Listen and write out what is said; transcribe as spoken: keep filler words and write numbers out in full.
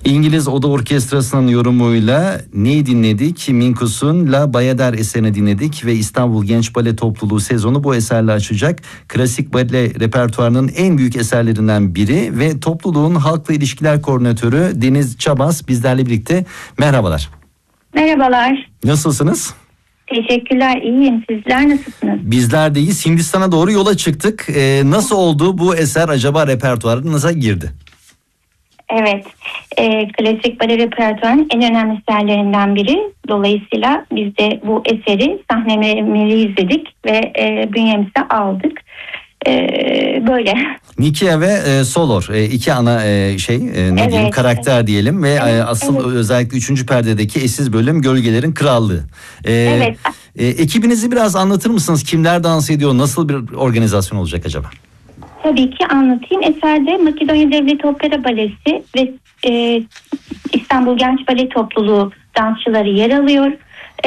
İngiliz Oda Orkestrası'nın yorumuyla neyi dinledik? Minkus'un La Bayadère eserini dinledik ve İstanbul Genç Bale Topluluğu sezonu bu eserle açacak. Klasik bale repertuarının en büyük eserlerinden biri ve topluluğun halkla ilişkiler koordinatörü Deniz Çabas bizlerle birlikte. Merhabalar. Merhabalar. Nasılsınız? Teşekkürler, iyiyim. Sizler nasılsınız? Bizler de iyiyiz. Hindistan'a doğru yola çıktık. Ee, nasıl oldu bu eser, acaba repertuarınıza girdi? Evet, e, klasik bale repertuarının en önemli eserlerinden biri. Dolayısıyla biz de bu eseri sahnelemeli izledik ve e, bünyemize aldık. E, böyle. Nikia ve e, Solor e, iki ana e, şey e, ne Evet, diyelim karakter evet. diyelim ve Evet, e, asıl evet. özellikle üçüncü perdedeki eşsiz bölüm Gölgelerin Krallığı. E, Evet. E, ekibinizi biraz anlatır mısınız? Kimler dans ediyor? Nasıl bir organizasyon olacak acaba? Tabii ki anlatayım. Eserde Makedonya Devlet Opera Balesi ve e, İstanbul Genç Bale Topluluğu dansçıları yer alıyor.